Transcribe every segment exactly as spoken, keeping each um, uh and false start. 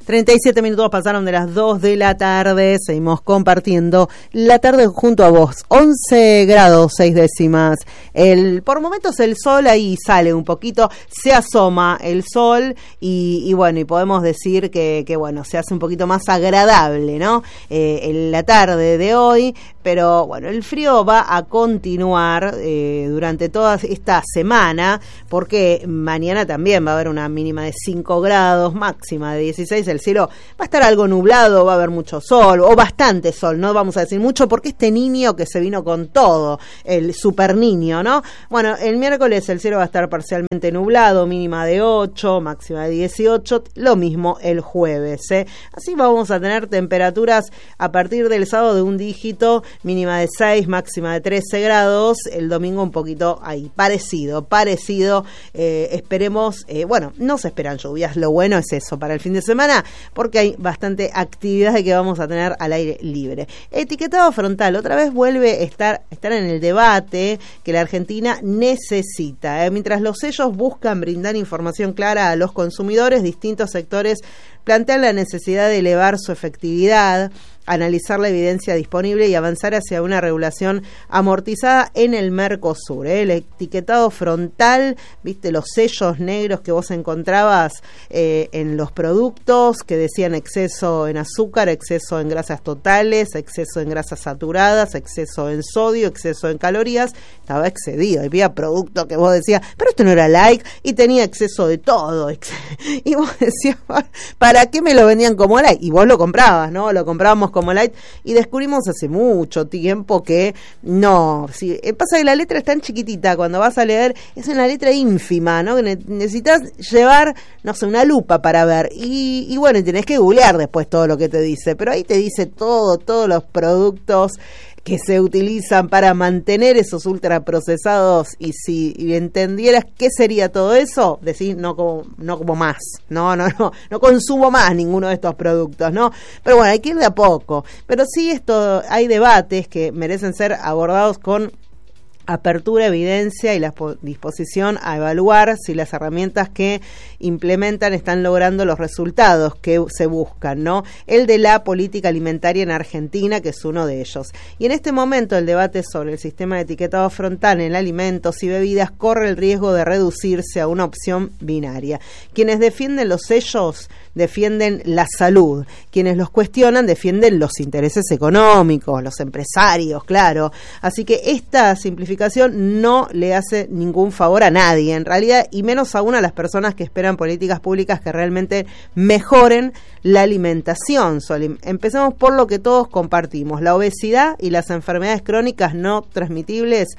treinta y siete minutos pasaron de las dos de la tarde, seguimos compartiendo la tarde junto a vos. once grados, seis décimas. El, por momentos el sol ahí sale un poquito, se asoma el sol y, y bueno, y podemos decir que, que bueno, se hace un poquito más agradable, ¿no? Eh, en la tarde de hoy, pero bueno, el frío va a continuar eh, durante toda esta semana, porque mañana también va a haber una mínima de cinco grados, máxima de dieciséis, el cielo va a estar algo nublado, va a haber mucho sol, o bastante sol, no vamos a decir mucho, porque este niño que se vino con todo, el super niño, ¿no? Bueno, el miércoles el cielo va a estar parcialmente nublado, mínima de ocho, máxima de dieciocho, lo mismo el jueves, ¿eh? Así vamos a tener temperaturas a partir del sábado de un dígito, mínima de seis, máxima de trece grados, el domingo un poquito ahí, parecido, parecido, eh, esperemos, eh, bueno, no se esperan lluvias, lo bueno es eso para el fin de semana, porque hay bastante actividad que vamos a tener al aire libre. Etiquetado frontal, otra vez vuelve a estar, estar en el debate que la Argentina necesita, ¿eh? Mientras los sellos buscan brindar información clara a los consumidores, distintos sectores plantean la necesidad de elevar su efectividad, analizar la evidencia disponible y avanzar hacia una regulación amortizada en el Mercosur, ¿eh? El etiquetado frontal, viste los sellos negros que vos encontrabas eh, en los productos que decían exceso en azúcar, exceso en grasas totales, exceso en grasas saturadas, exceso en sodio, exceso en calorías, estaba excedido. Había productos que vos decías, pero esto no era light, y tenía exceso de todo. Y vos decías, ¿para qué me lo vendían como light? Y vos lo comprabas, ¿no? Lo comprábamos como light, y descubrimos hace mucho tiempo que no, si, pasa que la letra es tan chiquitita, cuando vas a leer es una letra ínfima, ¿no? Que ne- necesitas llevar, no sé, una lupa para ver, y, y bueno, y tenés que googlear después todo lo que te dice, pero ahí te dice todo, todos los productos que se utilizan para mantener esos ultraprocesados, y si y entendieras qué sería todo eso, decís no como, no como más, no, no, no, no consumo más ninguno de estos productos, ¿no? Pero bueno, hay que ir de a poco, pero sí esto, hay debates que merecen ser abordados con apertura, evidencia y la disposición a evaluar si las herramientas que implementan están logrando los resultados que se buscan, ¿no? El de la política alimentaria en Argentina, que es uno de ellos. Y en este momento el debate sobre el sistema de etiquetado frontal en alimentos y bebidas corre el riesgo de reducirse a una opción binaria. Quienes defienden los sellos defienden la salud, quienes los cuestionan defienden los intereses económicos, los empresarios, claro. Así que esta simplificación no le hace ningún favor a nadie, en realidad, y menos aún a las personas que esperan políticas públicas que realmente mejoren la alimentación. Empecemos por lo que todos compartimos, la obesidad y las enfermedades crónicas no transmitibles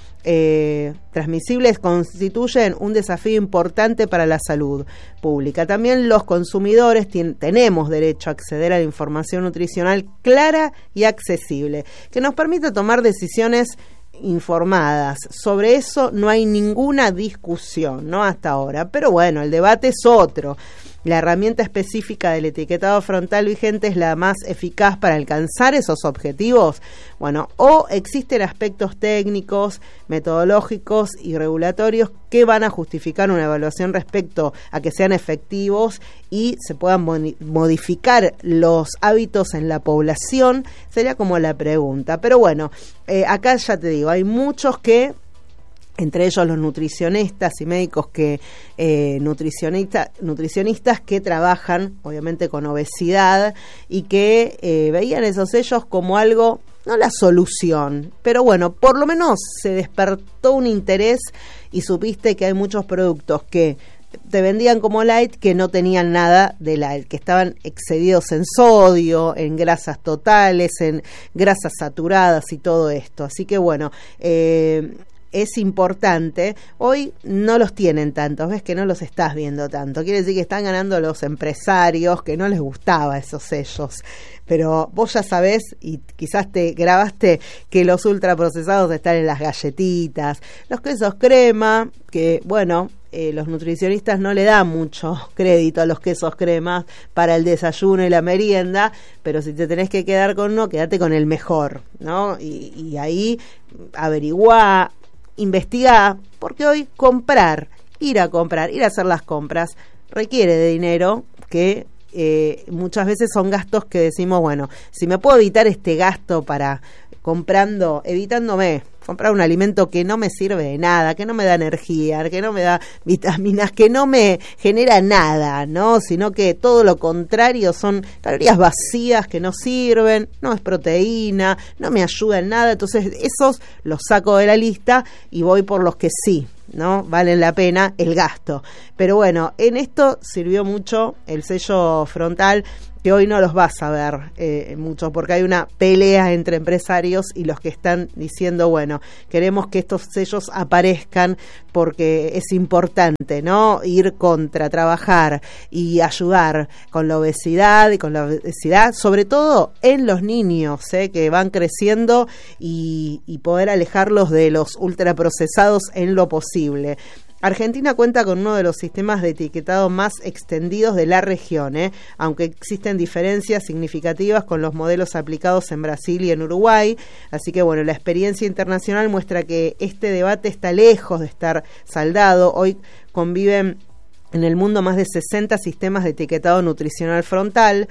Eh, transmisibles constituyen un desafío importante para la salud pública. También los consumidores tien, tenemos derecho a acceder a la información nutricional clara y accesible, que nos permita tomar decisiones informadas. Sobre eso no hay ninguna discusión, ¿no? Hasta ahora. Pero bueno, el debate es otro. La herramienta específica del etiquetado frontal vigente es la más eficaz para alcanzar esos objetivos. Bueno, o existen aspectos técnicos, metodológicos y regulatorios que van a justificar una evaluación respecto a que sean efectivos y se puedan modificar los hábitos en la población, sería como la pregunta. Pero bueno, eh, acá ya te digo, hay muchos que, entre ellos los nutricionistas y médicos que eh, nutricionista, nutricionistas que trabajan obviamente con obesidad y que eh, veían esos sellos como algo, no la solución, pero bueno, por lo menos se despertó un interés y supiste que hay muchos productos que te vendían como light que no tenían nada de light, que estaban excedidos en sodio, en grasas totales, en grasas saturadas y todo esto. Así que bueno, eh, es importante. Hoy no los tienen tantos, ves que no los estás viendo tanto. Quiere decir que están ganando los empresarios que no les gustaba esos sellos. Pero vos ya sabés, y quizás te grabaste, que los ultraprocesados están en las galletitas, los quesos crema, que bueno, eh, los nutricionistas no le dan mucho crédito a los quesos cremas para el desayuno y la merienda, pero si te tenés que quedar con uno, quédate con el mejor, ¿no? Y, y ahí averiguá, investigá, porque hoy comprar, ir a comprar, ir a hacer las compras, requiere de dinero que eh, muchas veces son gastos que decimos, bueno, si me puedo evitar este gasto para comprando, evitándome comprar un alimento que no me sirve de nada, que no me da energía, que no me da vitaminas, que no me genera nada, ¿no? Sino que todo lo contrario, son calorías vacías que no sirven, no es proteína, no me ayuda en nada. Entonces esos los saco de la lista y voy por los que sí, ¿no? Valen la pena el gasto. Pero bueno, en esto sirvió mucho el sello frontal, que hoy no los vas a ver eh, mucho, porque hay una pelea entre empresarios y los que están diciendo, bueno, queremos que estos sellos aparezcan porque es importante, ¿no? Ir contra, trabajar y ayudar con la obesidad y con la obesidad, sobre todo en los niños, ¿eh? Que van creciendo y, y poder alejarlos de los ultraprocesados en lo posible. Argentina cuenta con uno de los sistemas de etiquetado más extendidos de la región, ¿eh? Aunque existen diferencias significativas con los modelos aplicados en Brasil y en Uruguay. Así que bueno, la experiencia internacional muestra que este debate está lejos de estar saldado. Hoy conviven en el mundo más de sesenta sistemas de etiquetado nutricional frontal,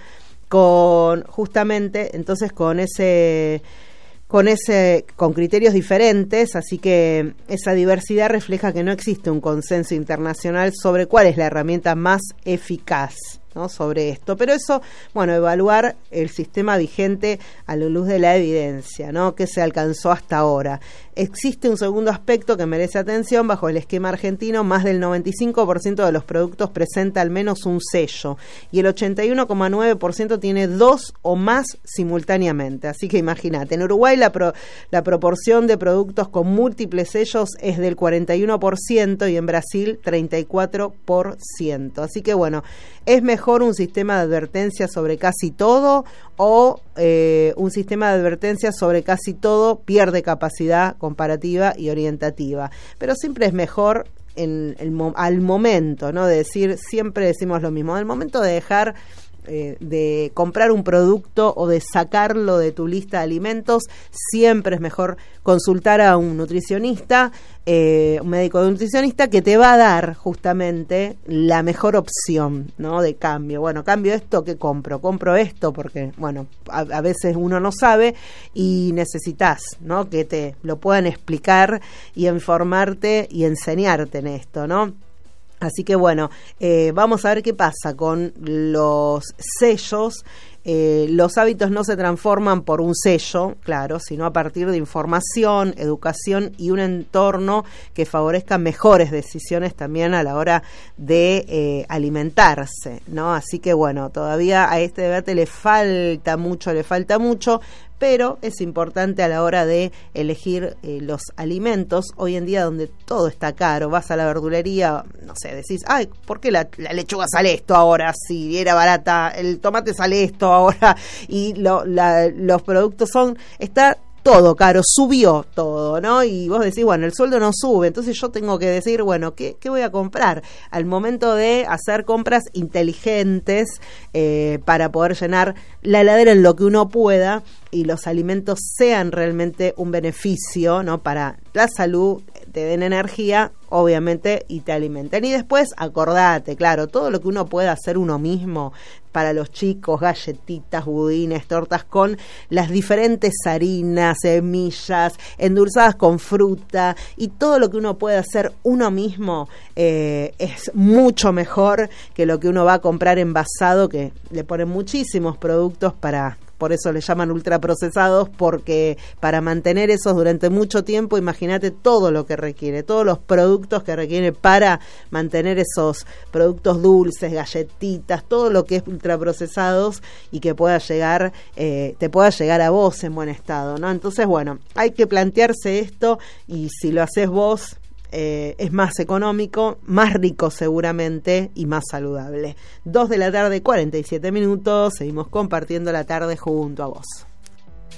con justamente entonces con ese... con ese con criterios diferentes, así que esa diversidad refleja que no existe un consenso internacional sobre cuál es la herramienta más eficaz, ¿no? Sobre esto. Pero eso, bueno, evaluar el sistema vigente a la luz de la evidencia, ¿no? Que se alcanzó hasta ahora. Existe un segundo aspecto que merece atención. Bajo el esquema argentino, más del noventa y cinco por ciento de los productos presenta al menos un sello y el ochenta y uno coma nueve por ciento tiene dos o más simultáneamente. Así que imagínate, en Uruguay la, pro, la proporción de productos con múltiples sellos es del cuarenta y uno por ciento y en Brasil treinta y cuatro por ciento. Así que bueno, es mejor un sistema de advertencia sobre casi todo o eh, un sistema de advertencia sobre casi todo pierde capacidad comparativa y orientativa. Pero siempre es mejor en el, al momento, ¿no? De decir, siempre decimos lo mismo, al momento de dejar eh, de comprar un producto o de sacarlo de tu lista de alimentos, siempre es mejor consultar a un nutricionista, eh, un médico de nutricionista que te va a dar justamente la mejor opción, ¿no? De cambio. Bueno, cambio esto, ¿qué compro? Compro esto porque, bueno, a, a veces uno no sabe y necesitas, ¿no? Que te lo puedan explicar y informarte y enseñarte en esto, ¿no? Así que bueno, eh, vamos a ver qué pasa con los sellos. Eh, los hábitos no se transforman por un sello, claro, sino a partir de información, educación y un entorno que favorezca mejores decisiones también a la hora de eh, alimentarse, ¿no? Así que bueno, todavía a este debate le falta mucho, le falta mucho, pero es importante a la hora de elegir eh, los alimentos. Hoy en día, donde todo está caro, vas a la verdulería, no sé, decís, ay, ¿por qué la, la lechuga sale esto ahora? Si era barata, el tomate sale esto ahora, y lo, la, los productos son, está todo caro, subió todo, ¿no? Y vos decís, bueno, el sueldo no sube, entonces yo tengo que decir, bueno, ¿qué, qué voy a comprar? Al momento de hacer compras inteligentes eh, para poder llenar la heladera en lo que uno pueda y los alimentos sean realmente un beneficio, ¿no? Para la salud, te den energía, obviamente, y te alimenten. Y después, acordate, claro, todo lo que uno pueda hacer uno mismo para los chicos, galletitas, budines, tortas con las diferentes harinas, semillas, endulzadas con fruta, y todo lo que uno puede hacer uno mismo eh, es mucho mejor que lo que uno va a comprar envasado, que le ponen muchísimos productos para... Por eso le llaman ultraprocesados, porque para mantener esos durante mucho tiempo, imagínate todo lo que requiere, todos los productos que requiere para mantener esos productos dulces, galletitas, todo lo que es ultraprocesados y que pueda llegar, eh, te pueda llegar a vos en buen estado, ¿no? Entonces, bueno, hay que plantearse esto y si lo haces vos, Eh, es más económico, más rico seguramente y más saludable. Dos de la tarde, cuarenta y siete minutos, seguimos compartiendo la tarde junto a vos.